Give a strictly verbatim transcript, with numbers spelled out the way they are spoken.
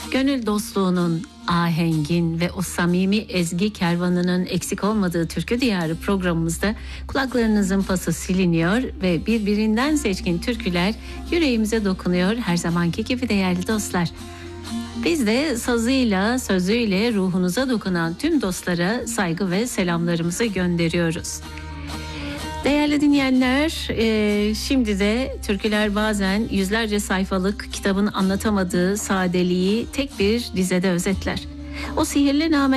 Gönül dostluğunun, ahengin ve o samimi ezgi kervanının eksik olmadığı Türkü Diyarı programımızda kulaklarınızın pası siliniyor ve birbirinden seçkin türküler yüreğimize dokunuyor her zamanki gibi değerli dostlar. Biz de sazıyla, sözüyle ruhunuza dokunan tüm dostlara saygı ve selamlarımızı gönderiyoruz. Değerli dinleyenler, e, şimdi de türküler bazen yüzlerce sayfalık kitabın anlatamadığı sadeliği tek bir dizede özetler. O sihirli name